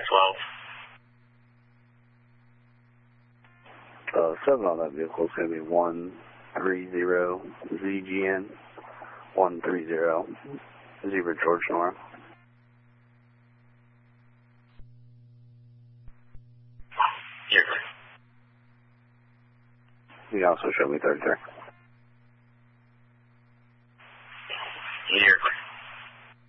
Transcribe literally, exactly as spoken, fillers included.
twelve. Uh, seven on that vehicle is going to be one three zero Z G N, one three zero, Zebra George Nora. Here. You can also show me thirty-three.